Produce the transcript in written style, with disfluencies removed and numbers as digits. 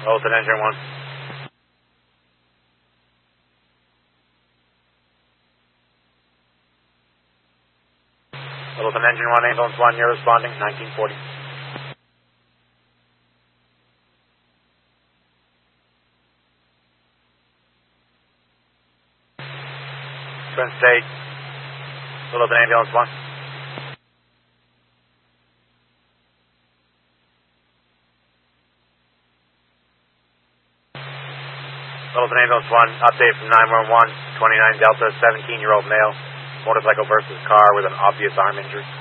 Littleton Engine 1. Littleton Engine 1, Ambulance 1, you're responding, 1940. Twin State, Littleton Ambulance 1. Littleton Ambulance 1, update from 911, 29 Delta, 17-year-old male, motorcycle versus car with an obvious arm injury.